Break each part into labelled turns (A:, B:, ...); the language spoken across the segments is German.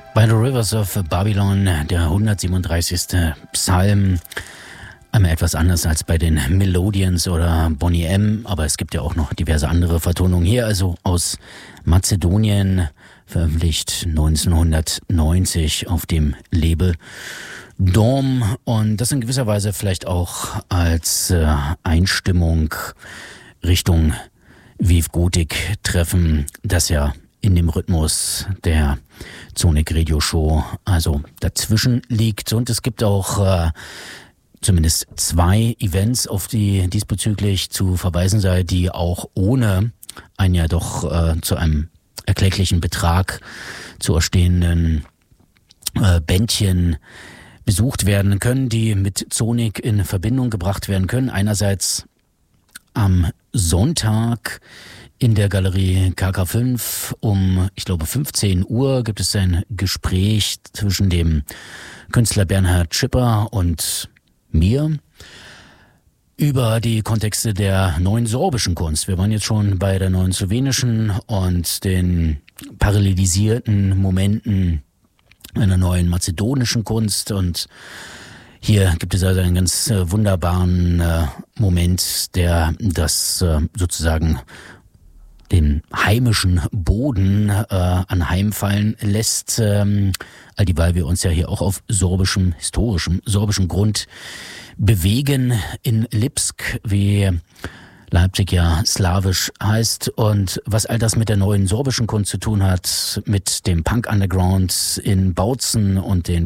A: By the Rivers of Babylon, der 137. Psalm. Einmal etwas anders als bei den Melodians oder Boney M., aber es gibt ja auch noch diverse andere Vertonungen. Hier also aus Mazedonien, veröffentlicht 1990 auf dem Label Dom, und das in gewisser Weise vielleicht auch als Einstimmung Richtung Vive Gothic treffen, das ja in dem Rhythmus der Sonic Radio Show also dazwischen liegt. Und es gibt auch zumindest 2 Events, auf die diesbezüglich zu verweisen sei, die auch ohne ein ja doch zu einem erklecklichen Betrag zu erstehenden Bändchen besucht werden können, die mit Sonic in Verbindung gebracht werden können. Einerseits am Sonntag in der Galerie KK5 um, ich glaube, 15 Uhr gibt es ein Gespräch zwischen dem Künstler Bernhard Schipper und mir über die Kontexte der neuen sorbischen Kunst. Wir waren jetzt schon bei der neuen slowenischen und den parallelisierten Momenten einer neuen mazedonischen Kunst, und hier gibt es also einen ganz wunderbaren Moment, der das sozusagen den heimischen Boden anheimfallen lässt, alldieweil wir uns ja hier auch auf historischem sorbischen Grund bewegen, in Lipsk, wie Leipzig ja slawisch heißt, und was all das mit der neuen sorbischen Kunst zu tun hat, mit dem Punk-Underground in Bautzen und den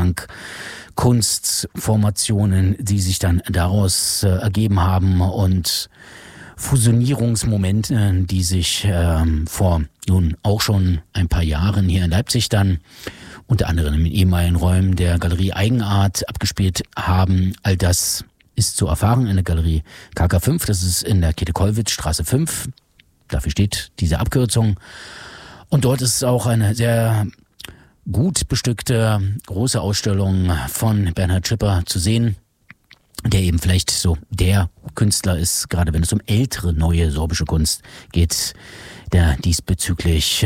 A: Post-Punk-Kunstformationen, die sich dann daraus ergeben haben, und Fusionierungsmomente, die sich vor nun auch schon ein paar Jahren hier in Leipzig dann unter anderem in ehemaligen Räumen der Galerie Eigenart abgespielt haben. All das ist zu erfahren in der Galerie KK5, das ist in der Käthe-Kollwitz-Straße 5, dafür steht diese Abkürzung. Und dort ist auch eine sehr gut bestückte große Ausstellung von Bernhard Schipper zu sehen, der eben vielleicht so der Künstler ist, gerade wenn es um ältere, neue sorbische Kunst geht, der diesbezüglich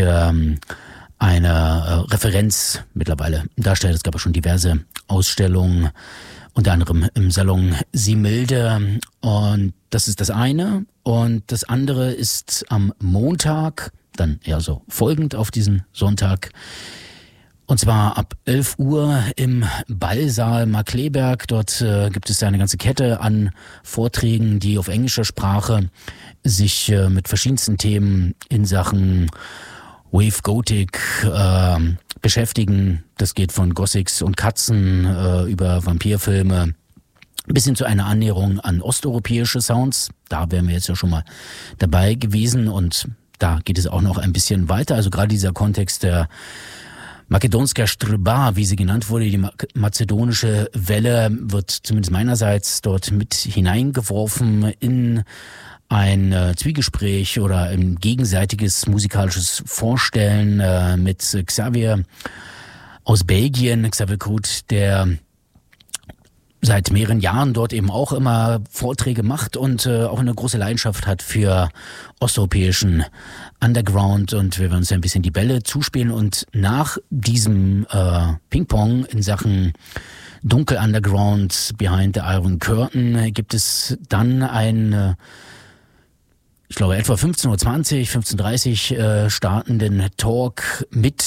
A: eine Referenz mittlerweile darstellt. Es gab ja schon diverse Ausstellungen, unter anderem im Salon Similde, und das ist das eine. Und das andere ist am Montag, dann eher so folgend auf diesen Sonntag, und zwar ab 11 Uhr im Ballsaal Markkleeberg. Dort gibt es eine ganze Kette an Vorträgen, die auf englischer Sprache sich mit verschiedensten Themen in Sachen Wave Gothic beschäftigen. Das geht von Gothics und Katzen über Vampirfilme bis hin zu einer Annäherung an osteuropäische Sounds. Da wären wir jetzt ja schon mal dabei gewesen, und da geht es auch noch ein bisschen weiter. Also gerade dieser Kontext der Makedonska Strba, wie sie genannt wurde, die mazedonische Welle, wird zumindest meinerseits dort mit hineingeworfen in ein Zwiegespräch oder ein gegenseitiges musikalisches Vorstellen mit Xavier aus Belgien, Xavier Groot, der seit mehreren Jahren dort eben auch immer Vorträge macht und auch eine große Leidenschaft hat für osteuropäischen Underground, und wir werden uns ja ein bisschen die Bälle zuspielen, und nach diesem Ping-Pong in Sachen Dunkel Underground Behind the Iron Curtain gibt es dann ein ich glaube etwa 15:20 Uhr, 15:30 Uhr startenden Talk mit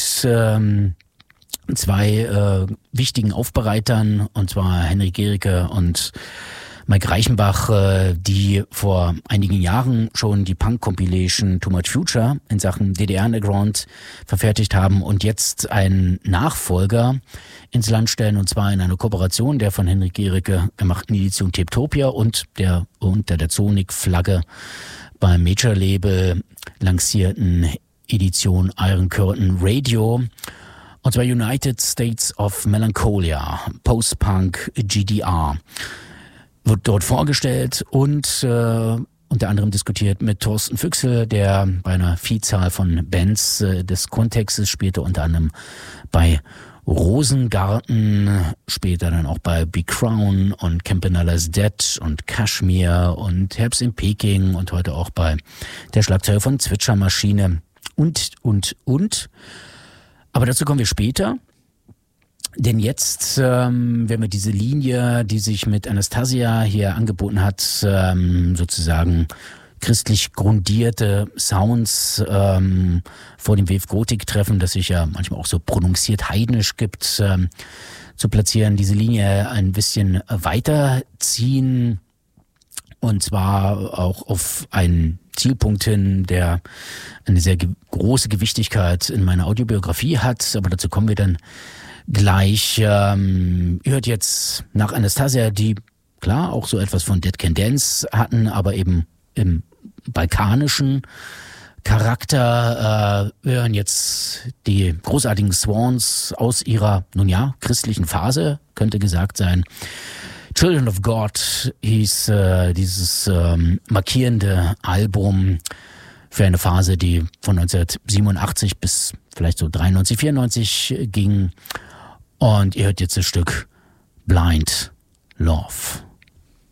A: 2 wichtigen Aufbereitern, und zwar Henrik Gericke und Mike Reichenbach, die vor einigen Jahren schon die Punk-Compilation Too Much Future in Sachen DDR-Underground verfertigt haben und jetzt einen Nachfolger ins Land stellen, und zwar in einer Kooperation der von Henrik Gericke gemachten Edition Tapetopia und der unter der Sonic-Flagge beim Major-Label lancierten Edition Iron Curtain Radio. Und zwar United States of Melancholia, Post-Punk GDR, wird dort vorgestellt und unter anderem diskutiert mit Thorsten Füchsel, der bei einer Vielzahl von Bands des Kontextes spielte, unter anderem bei Rosengarten, später dann auch bei Big Crown und Campanella's Dead und Kashmir und Herbst in Peking und heute auch bei der Schlagzeuger von Zwitschermaschine und. Aber dazu kommen wir später. Denn jetzt werden wir diese Linie, die sich mit Anastasia hier angeboten hat, sozusagen christlich grundierte Sounds vor dem Wave Gothic treffen, das sich ja manchmal auch so prononciert heidnisch gibt, zu platzieren. Diese Linie ein bisschen weiterziehen und zwar auch auf einen Zielpunkt hin, der eine sehr große Gewichtigkeit in meiner Audiobiografie hat, aber dazu kommen wir dann gleich. Ihr hört jetzt nach Anastasia, die klar auch so etwas von Dead Can Dance hatten, aber eben im balkanischen Charakter. Wir hören jetzt die großartigen Swans aus ihrer, nun ja, christlichen Phase, könnte gesagt sein. Children of God hieß dieses markierende Album für eine Phase, die von 1987 bis vielleicht so 93, 94 ging. Und ihr hört jetzt das Stück Blind Love.